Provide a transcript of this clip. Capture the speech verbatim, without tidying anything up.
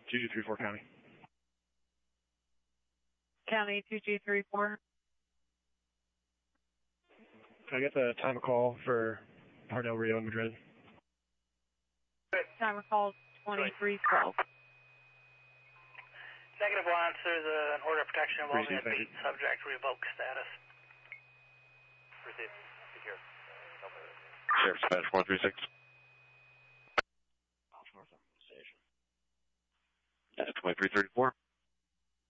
two two three four County. County two two three four. Can I get the time of call for Parnell, Rio, and Madrid? Time of call twenty-three twelve. Negative one, there's an order of protection involving a beat subject, revoke status. Proceed. Secure. Sheriff Spanish one three six. Off North Station. Uh, twenty-three thirty-four.